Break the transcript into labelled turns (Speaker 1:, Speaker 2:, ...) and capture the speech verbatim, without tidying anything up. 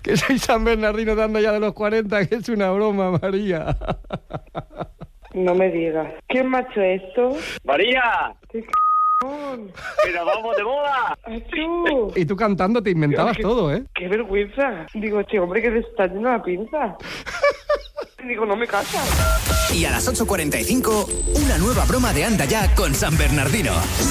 Speaker 1: Que soy San Bernardino dando ya de los cuarenta, que es una broma, María.
Speaker 2: No me digas. ¿Quién me ha hecho esto?
Speaker 3: ¡María!
Speaker 2: ¡Qué c***!
Speaker 3: ¡Pero vamos de boda!
Speaker 2: ¡Achú!
Speaker 1: Y tú cantando te inventabas
Speaker 2: Qué-
Speaker 1: todo, ¿eh?
Speaker 2: ¡Qué vergüenza! Digo, este hombre que le está yendo la pinza. Digo, no me casa.
Speaker 4: Y a las ocho cuarenta y cinco, una nueva broma de Anda Ya con San Bernardino.